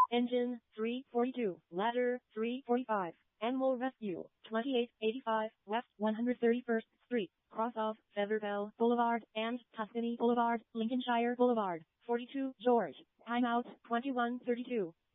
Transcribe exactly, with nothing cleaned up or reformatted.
Engine, three forty-two. Ladder, three forty-five. Animal Rescue, twenty-eight eighty-five West one hundred thirty-first Street, cross of Featherbell Boulevard and Tuscany Boulevard, Lincolnshire Boulevard, forty-two George. Timeout, twenty-one thirty-two.